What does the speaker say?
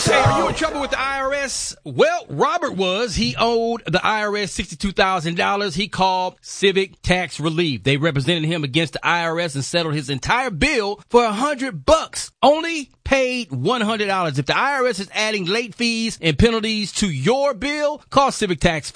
Hey, are you in trouble with the IRS? Well, Robert was. He owed the IRS $62,000. He called Civic Tax Relief. They represented him against the IRS and settled his entire bill for $100. Only paid $100. If the IRS is adding late fees and penalties to your bill, call Civic Tax